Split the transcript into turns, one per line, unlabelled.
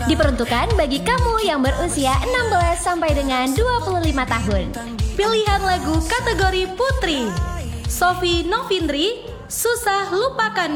Diperuntukkan bagi kamu yang berusia 16 sampai dengan 25 tahun.
Pilihan lagu kategori Putri, Sofi Novindri, Susah Lupakan